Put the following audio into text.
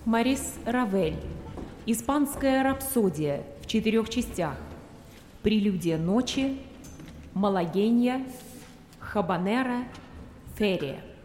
Марис Равель. Испанская рапсодия в 4 частях. Прелюдия ночи, Малагенья, Хабанера, Ферия.